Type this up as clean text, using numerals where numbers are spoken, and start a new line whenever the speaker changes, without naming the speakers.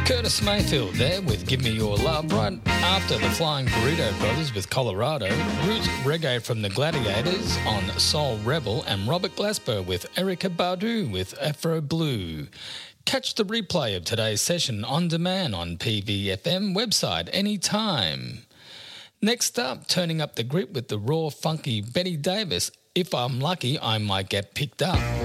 Curtis Mayfield there with Give Me Your Love, right after the Flying Burrito Brothers with Colorado, Roots Reggae from the Gladiators on Soul Rebel, and Robert Glasper with Erykah Badu with Afro Blue. Catch the replay of today's session on demand on PVFM website anytime. Next up, turning up the grip with the raw, funky Betty Davis. If I'm lucky, I might get picked up.